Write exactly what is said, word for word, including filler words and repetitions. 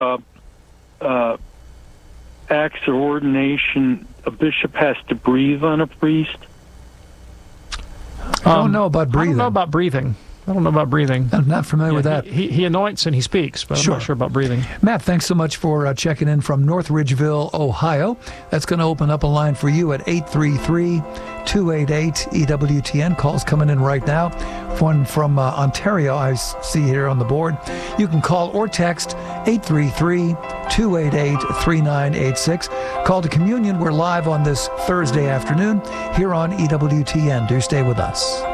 uh, uh, acts of ordination, a bishop has to breathe on a priest? I don't know about breathing. I don't know about breathing. I don't know about breathing. I'm not familiar yeah, with that. He, he anoints and he speaks, but sure. I'm not sure about breathing. Matt, thanks so much for uh, checking in from North Ridgeville, Ohio. That's going to open up a line for you at eight three three, two eight eight, E W T N. Calls coming in right now. One from uh, Ontario I see here on the board. You can call or text eight three three, two eight eight, three nine eight six. Call to Communion. We're live on this Thursday afternoon here on E W T N. Do stay with us.